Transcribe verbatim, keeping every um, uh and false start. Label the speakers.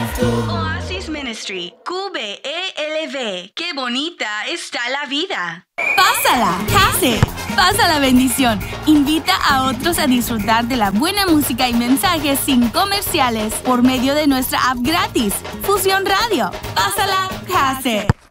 Speaker 1: Oasis Ministry, Q B E L V. ¡Qué bonita está la vida!
Speaker 2: ¡Pásala! ¡Case! ¡Pasa la bendición! Invita a otros a disfrutar de la buena música y mensajes sin comerciales por medio de nuestra app gratis, Fusión Radio. ¡Pásala! ¡Case!